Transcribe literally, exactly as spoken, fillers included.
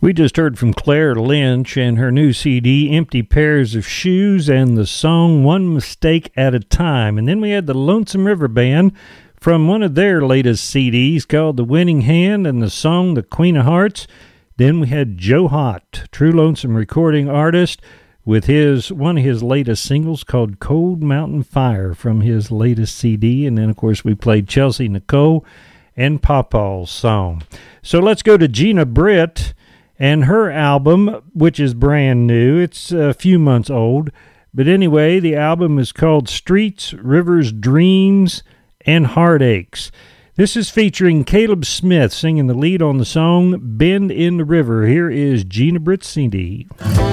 We just heard from Claire Lynch and her new C D, Empty Pairs of Shoes, and the song One Mistake at a Time. And then we had the Lonesome River Band from one of their latest C Ds called The Winning Hand and the song The Queen of Hearts. Then we had Joe Hott, true lonesome recording artist, with his one of his latest singles called Cold Mountain Fire from his latest C D. And then, of course, we played Chelsea Nicole and Pawpaw's song. So let's go to Gina Britt and her album, which is brand new. It's a few months old. But anyway, the album is called Streets, Rivers, Dreams, and Heartaches. This is featuring Caleb Smith singing the lead on the song Bend in the River. Here is Gina Britt C D.